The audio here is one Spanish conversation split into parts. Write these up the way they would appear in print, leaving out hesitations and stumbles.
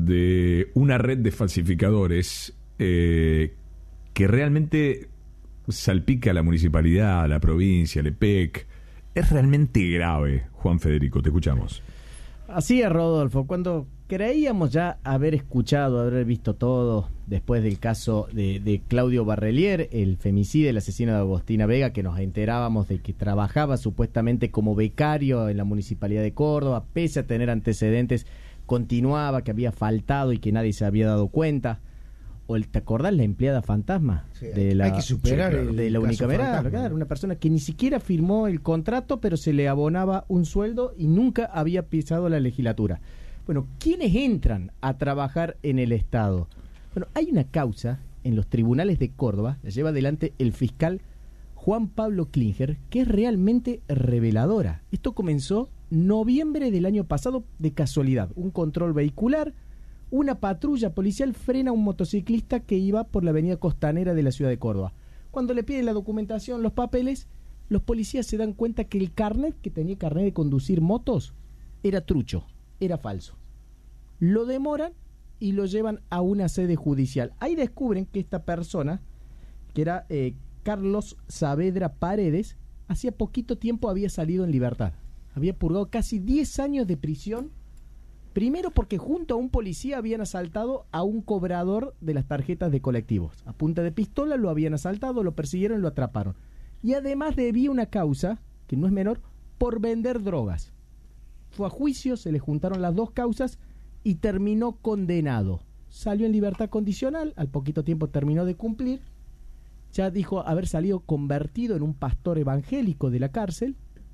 de una red de falsificadores que realmente salpica a la municipalidad, a la provincia, al EPEC. Es realmente grave. Juan Federico, te escuchamos. Así es, Rodolfo. Cuando creíamos ya haber escuchado, haber visto todo, después del caso de Claudio Barrelier, el femicidio, el asesino de Agostina Vega, que nos enterábamos de que trabajaba supuestamente como becario en la Municipalidad de Córdoba, pese a tener antecedentes, continuaba, que había faltado y que nadie se había dado cuenta. O ¿te acordás la empleada fantasma? Sí, hay que superar de la unicameral, claro, una persona que ni siquiera firmó el contrato, pero se le abonaba un sueldo y nunca había pisado la legislatura. Bueno, ¿quiénes entran a trabajar en el Estado? Bueno, hay una causa en los tribunales de Córdoba, la lleva adelante el fiscal Juan Pablo Klinger, que es realmente reveladora. Esto comenzó noviembre del año pasado de casualidad, un control vehicular. Una patrulla policial frena a un motociclista que iba por la avenida costanera de la ciudad de Córdoba. Cuando le piden la documentación, los papeles, los policías se dan cuenta que el carnet, que tenía carnet de conducir motos, era trucho, era falso. Lo demoran y lo llevan a una sede judicial. Ahí descubren que esta persona, que era Carlos Saavedra Paredes, hacía poquito tiempo había salido en libertad. Había purgado casi 10 años de prisión. Primero porque junto a un policía habían asaltado a un cobrador de las tarjetas de colectivos. A punta de pistola lo habían asaltado, lo persiguieron y lo atraparon. Y además debía una causa, que no es menor, por vender drogas. Fue a juicio, se le juntaron las dos causas y terminó condenado. Salió en libertad condicional, al poquito tiempo terminó de cumplir. Ya dijo haber salido convertido en un pastor evangélico de la cárcel.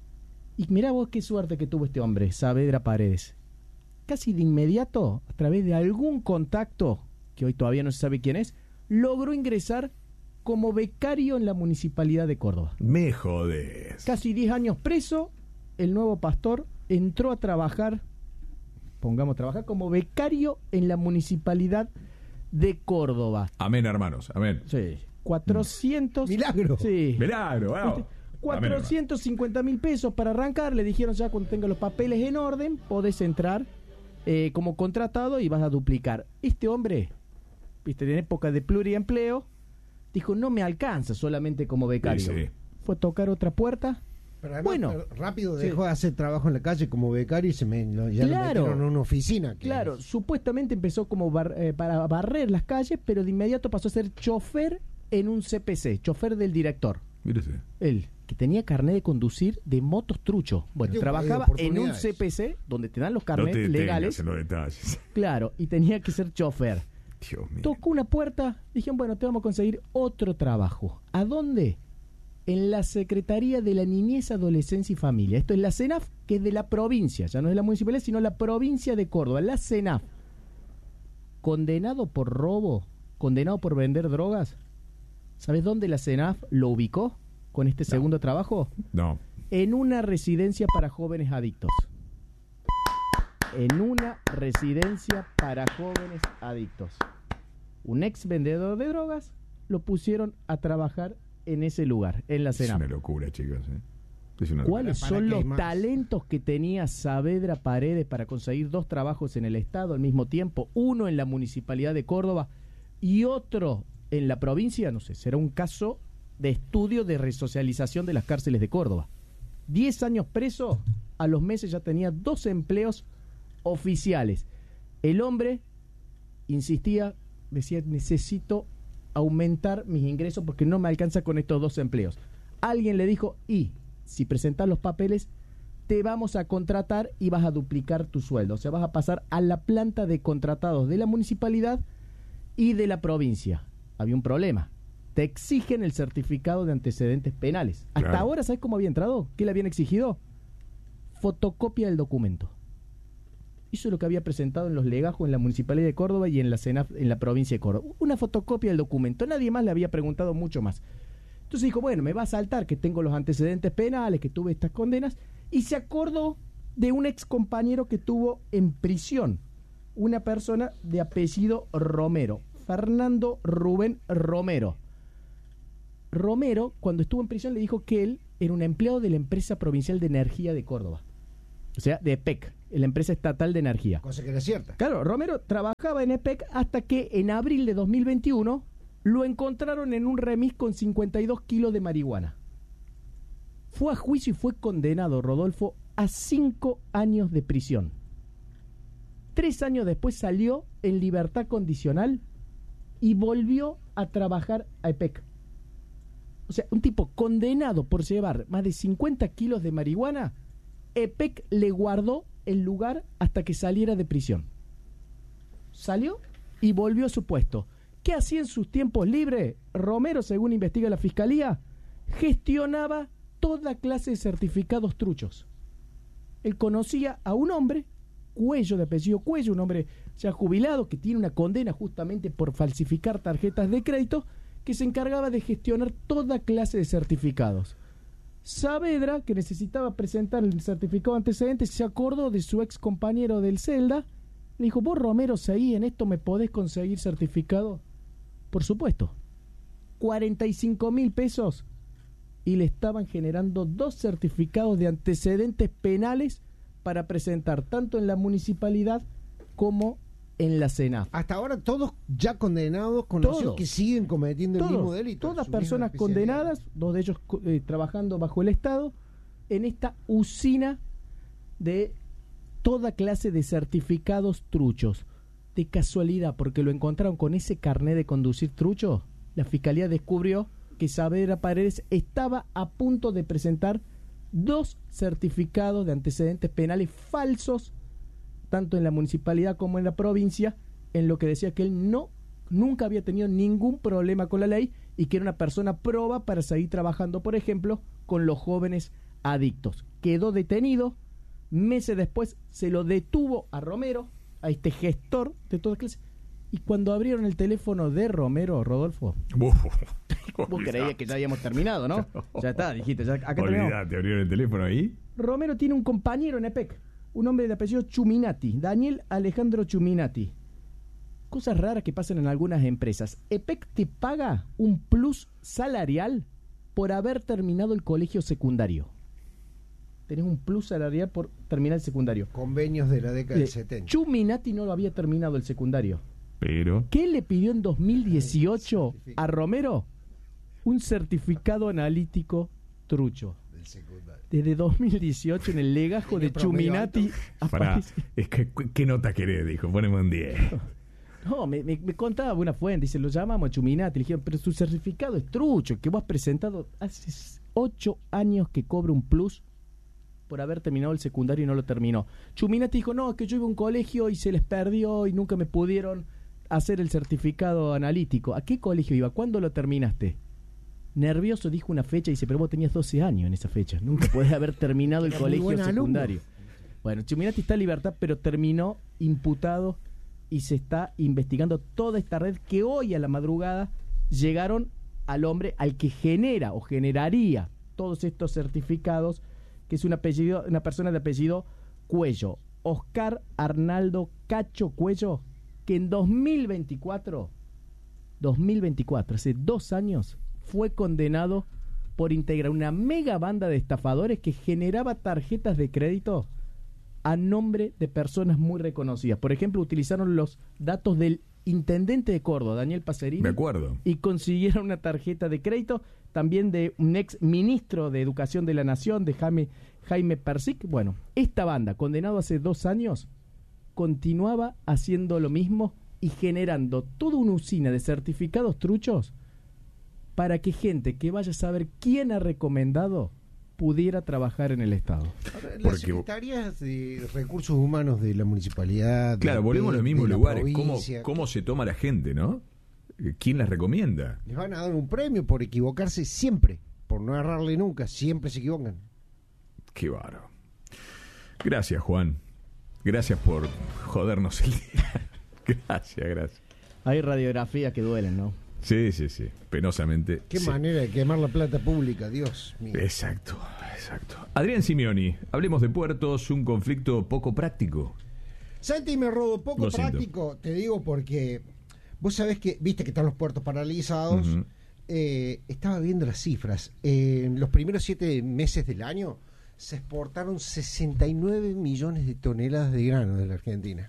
Y mirá vos qué suerte que tuvo este hombre, Saavedra Paredes. Casi de inmediato, a través de algún contacto, que hoy todavía no se sabe quién es, logró ingresar como becario en la Municipalidad de Córdoba. Me jodés. Casi 10 años preso, el nuevo pastor entró a trabajar, trabajar como becario en la Municipalidad de Córdoba. Amén, hermanos, amén. Sí. 400... Milagro. Sí. Milagro, wow. 450.000 pesos para arrancar. Le dijeron ya cuando tenga los papeles en orden, podés entrar como contratado y vas a duplicar. Este hombre, viste, en época de pluriempleo, dijo, no me alcanza solamente como becario. Sí. Fue a tocar otra puerta. Pero además, bueno, rápido dejó de hacer trabajo en la calle como becario y ya lo metieron en una oficina. Claro, supuestamente empezó como para barrer las calles, pero de inmediato pasó a ser chofer en un CPC, chofer del director. Mírese. Él, que tenía carnet de conducir de motos trucho. Bueno, trabajaba en un CPC donde te dan los carnets legales. En los detalles. Claro, y tenía que ser chofer. Dios mío. Tocó una puerta, dijeron, bueno, te vamos a conseguir otro trabajo. ¿A dónde? En la Secretaría de la Niñez, Adolescencia y Familia. Esto es la CENAF, que es de la provincia, ya no es la municipalidad, sino la provincia de Córdoba. La CENAF. Condenado por robo, condenado por vender drogas. ¿Sabes dónde la CENAF lo ubicó con este segundo trabajo? No. En una residencia para jóvenes adictos. En una residencia para jóvenes adictos. Un ex vendedor de drogas lo pusieron a trabajar en ese lugar, en la CENAF. Es una locura, chicos. Es una ¿Cuáles locura. son los talentos que tenía Saavedra Paredes para conseguir dos trabajos en el Estado al mismo tiempo? Uno en la Municipalidad de Córdoba y otro en la provincia. No sé, será un caso de estudio de resocialización de las cárceles de Córdoba. 10 años preso, a los meses ya tenía 2 empleos oficiales. El hombre insistía, decía, necesito aumentar mis ingresos porque no me alcanza con estos 2 empleos. Alguien le dijo, y si presentas los papeles, te vamos a contratar y vas a duplicar tu sueldo. O sea, vas a pasar a la planta de contratados de la municipalidad y de la provincia. Había un problema. Te exigen el certificado de antecedentes penales. Hasta Claro. ahora, ¿sabes cómo había entrado? ¿Qué le habían exigido? Fotocopia del documento. Eso es lo que había presentado en los legajos en la Municipalidad de Córdoba y en la CENAF en la provincia de Córdoba. Una fotocopia del documento. Nadie más le había preguntado mucho más. Entonces dijo, bueno, me va a saltar que tengo los antecedentes penales, que tuve estas condenas, y se acordó de un ex compañero que tuvo en prisión, una persona de apellido Romero, Fernando Rubén Romero. Romero, cuando estuvo en prisión, le dijo que él era un empleado de la empresa provincial de energía de Córdoba, o sea, de EPEC, en la empresa estatal de energía. Cosa que era cierta. Claro, Romero trabajaba en EPEC hasta que en abril de 2021 lo encontraron en un remis con 52 kilos de marihuana. Fue a juicio y fue condenado, Rodolfo, a 5 años de prisión. 3 años después salió en libertad condicional y volvió a trabajar a EPEC. O sea, un tipo condenado por llevar más de 50 kilos de marihuana, EPEC le guardó el lugar hasta que saliera de prisión. Salió y volvió a su puesto. ¿Qué hacía en sus tiempos libres? Romero, según investiga la Fiscalía, gestionaba toda clase de certificados truchos. Él conocía a un hombre, Cuello, de apellido Cuello, un hombre ya jubilado que tiene una condena justamente por falsificar tarjetas de crédito, que se encargaba de gestionar toda clase de certificados. Saavedra, que necesitaba presentar el certificado de antecedentes, se acordó de su ex compañero del Celda, le dijo: vos, Romero, seguí en esto, ¿me podés conseguir certificado? Por supuesto. 45.000 pesos y le estaban generando 2 certificados de antecedentes penales para presentar tanto en la municipalidad como en la CENAF. Hasta ahora todos ya condenados, conocidos que siguen cometiendo el mismo delito. Todas personas condenadas, 2 de ellos trabajando bajo el Estado, en esta usina de toda clase de certificados truchos. De casualidad, porque lo encontraron con ese carnet de conducir trucho, la Fiscalía descubrió que Saavedra Paredes estaba a punto de presentar 2 certificados de antecedentes penales falsos, tanto en la municipalidad como en la provincia, en lo que decía que él nunca había tenido ningún problema con la ley y que era una persona proba para seguir trabajando, por ejemplo, con los jóvenes adictos. Quedó detenido, meses después se lo detuvo a Romero, a este gestor de toda clase, y cuando abrieron el teléfono de Romero, Rodolfo, vos creías que ya habíamos terminado, ¿no? Ya está, dijiste, ya acá terminamos. ¿Te abrieron el teléfono ahí? Romero tiene un compañero en EPEC, un hombre de apellido Chuminati, Daniel Alejandro Chuminati. Cosas raras que pasan en algunas empresas. EPEC te paga un plus salarial por haber terminado el colegio secundario. Tenés un plus salarial por terminar el secundario. Convenios de la década del 70. Chuminati no lo había terminado el secundario. Pero ¿qué le pidió en 2018 a Romero? Un certificado analítico trucho. Del secundario. Desde 2018 en el legajo de Chuminati aparece. Es que, ¿qué nota querés? Dijo, poneme un 10. No, me contaba una fuente, dice, lo llamamos a Chuminati, le dijeron, pero su certificado es trucho, que vos has presentado hace 8 años que cobra un plus por haber terminado el secundario y no lo terminó. Chuminati dijo, no, que yo iba a un colegio y se les perdió y nunca me pudieron hacer el certificado analítico. ¿A qué colegio iba? ¿Cuándo lo terminaste? Nervioso dijo una fecha y dice, pero vos tenías 12 años en esa fecha, nunca podés haber terminado el colegio secundario. Bueno, Chuminati está en libertad, pero terminó imputado y se está investigando toda esta red que hoy a la madrugada llegaron al hombre al que genera o generaría todos estos certificados, que es una persona de apellido Cuello, Oscar Arnaldo Cacho Cuello, que en 2024, hace 2 años, fue condenado por integrar una mega banda de estafadores que generaba tarjetas de crédito a nombre de personas muy reconocidas. Por ejemplo, utilizaron los datos del intendente de Córdoba, Daniel Pacerini. Me acuerdo. Y consiguieron una tarjeta de crédito también de un ex ministro de Educación de la Nación, de Jaime Persic. Bueno, esta banda, condenado hace 2 años, continuaba haciendo lo mismo y generando toda una usina de certificados truchos para que gente que vaya a saber quién ha recomendado pudiera trabajar en el Estado. Ahora, las secretarías de Recursos Humanos de la municipalidad... Claro, volvemos a los mismos lugares. ¿Cómo se toma la gente, no? ¿Quién las recomienda? Les van a dar un premio por equivocarse siempre, por no errarle nunca, siempre se equivocan. Qué bárbaro. Gracias, Juan. Gracias por jodernos el día. Gracias. Hay radiografías que duelen, ¿no? Sí, penosamente. Qué sí. manera de quemar la plata pública, Dios mío. Exacto. Adrián Simeoni, hablemos de puertos, un conflicto poco práctico. Santi, me robo poco práctico, te digo porque vos sabés que, viste que están los puertos paralizados. Uh-huh. Estaba viendo las cifras. En los primeros 7 meses del año se exportaron 69 millones de toneladas de grano de la Argentina.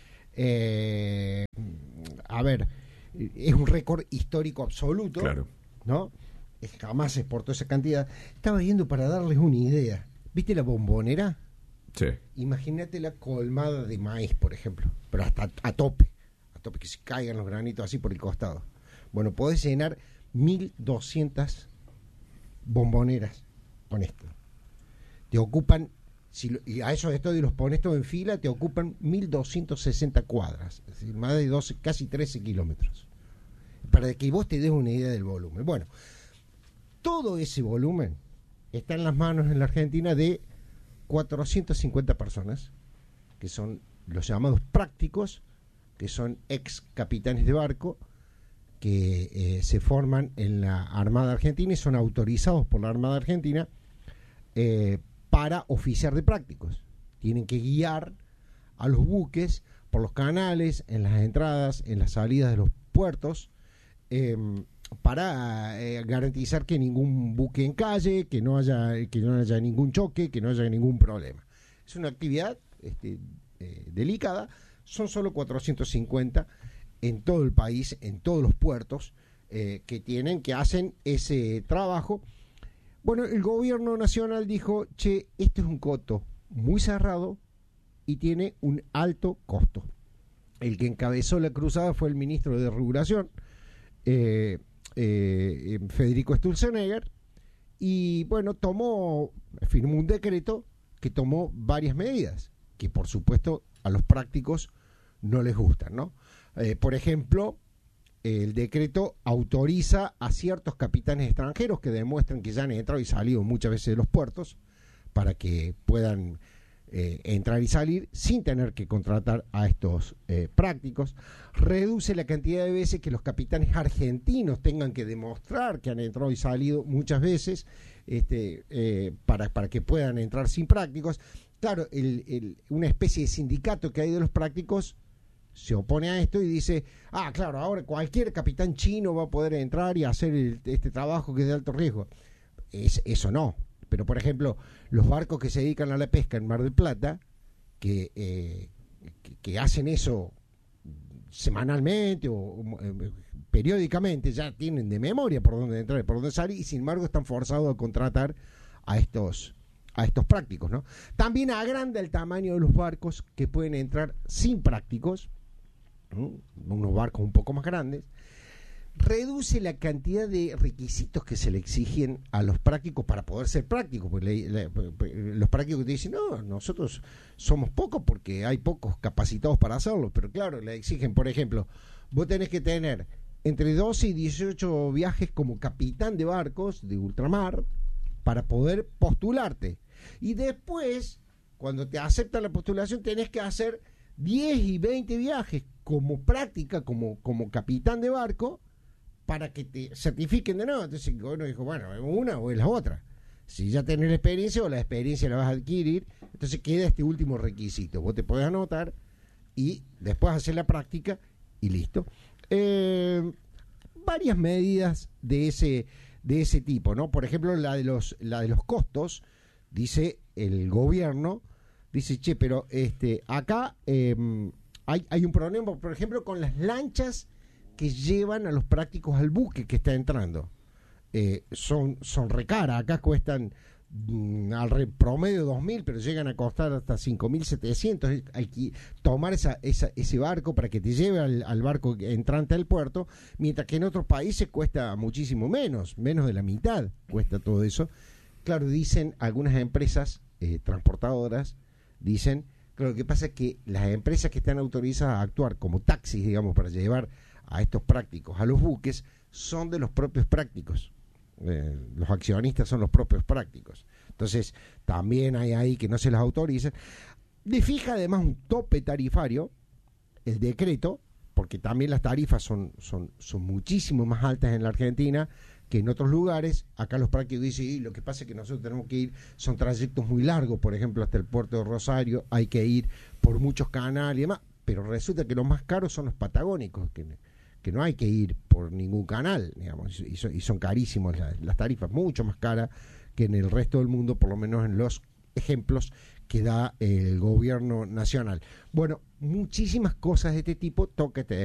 A ver, es un récord histórico absoluto, claro, ¿no? Jamás se exportó esa cantidad. Estaba viendo para darles una idea. ¿Viste la Bombonera? sí. Imagínate la colmada de maíz, por ejemplo, pero hasta a tope, que se caigan los granitos así por el costado. Bueno, podés llenar 1.200 bomboneras con esto. Te ocupan, y a esos estadios los pones todos en fila, te ocupan 1.260 cuadras, es decir, más de 12, casi 13 kilómetros. Para que vos te des una idea del volumen. Bueno, todo ese volumen está en las manos en la Argentina de 450 personas, que son los llamados prácticos, que son ex capitanes de barco, que se forman en la Armada Argentina y son autorizados por la Armada Argentina para oficiar de prácticos. Tienen que guiar a los buques por los canales, en las entradas, en las salidas de los puertos, para garantizar que ningún buque encalle, que no haya ningún choque, que no haya ningún problema. Es una actividad delicada. Son solo 450 en todo el país, en todos los puertos que hacen ese trabajo. Bueno, el gobierno nacional dijo, che, este es un coto muy cerrado y tiene un alto costo. El que encabezó la cruzada fue el ministro de Regulación, Federico Sturzenegger, y bueno, firmó un decreto que tomó varias medidas, que por supuesto a los prácticos no les gustan, ¿no? Por ejemplo, el decreto autoriza a ciertos capitanes extranjeros que demuestran que ya han entrado y salido muchas veces de los puertos para que puedan entrar y salir sin tener que contratar a estos prácticos. Reduce la cantidad de veces que los capitanes argentinos tengan que demostrar que han entrado y salido muchas veces para que puedan entrar sin prácticos. Claro, una especie de sindicato que hay de los prácticos se opone a esto y dice, claro, ahora cualquier capitán chino va a poder entrar y hacer este trabajo que es de alto riesgo. Eso no. Pero, por ejemplo, los barcos que se dedican a la pesca en Mar del Plata, que hacen eso semanalmente o periódicamente, ya tienen de memoria por dónde entrar y por dónde salir, y sin embargo están forzados a contratar a estos prácticos, ¿no? También agranda el tamaño de los barcos que pueden entrar sin prácticos, ¿no? Unos barcos un poco más grandes. Reduce la cantidad de requisitos que se le exigen a los prácticos para poder ser prácticos, porque los prácticos te dicen, no, nosotros somos pocos porque hay pocos capacitados para hacerlo, pero claro, le exigen, por ejemplo, vos tenés que tener entre 12 y 18 viajes como capitán de barcos de ultramar para poder postularte, y después, cuando te aceptan la postulación, tenés que hacer 10 y 20 viajes como práctica, como capitán de barco, para que te certifiquen de nuevo. Entonces uno dijo, bueno, es una o es la otra. Si ya tenés la experiencia o la experiencia la vas a adquirir, entonces queda este último requisito. Vos te podés anotar y después hacer la práctica y listo. Varias medidas de ese tipo, ¿no? Por ejemplo, la de los costos, dice el gobierno, dice, che, pero acá hay un problema, por ejemplo, con las lanchas que llevan a los prácticos al buque que está entrando. Son recaras, acá cuestan al promedio 2.000, pero llegan a costar hasta 5.700. Hay que tomar ese barco para que te lleve al barco entrante al puerto, mientras que en otros países cuesta muchísimo menos de la mitad cuesta todo eso. Claro, dicen algunas empresas transportadoras, dicen, claro, lo que pasa es que las empresas que están autorizadas a actuar como taxis, digamos, para llevar a estos prácticos a los buques, son de los propios prácticos. Los accionistas son los propios prácticos. Entonces, también hay ahí que no se las autoriza. Le fija además un tope tarifario, el decreto, porque también las tarifas son muchísimo más altas en la Argentina que en otros lugares. Acá los prácticos dicen, lo que pasa es que nosotros tenemos que ir, son trayectos muy largos, por ejemplo, hasta el puerto de Rosario, hay que ir por muchos canales y demás, pero resulta que los más caros son los patagónicos, que no hay que ir por ningún canal, digamos, y son carísimos las tarifas, mucho más caras que en el resto del mundo, por lo menos en los ejemplos que da el gobierno nacional. Bueno, muchísimas cosas de este tipo, toque de